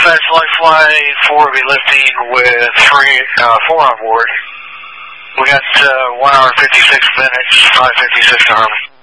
Dispatch, Light Flight 4 will be lifting with 4 on board. We got 1 hour 56 minutes, 5:56 to Harmony.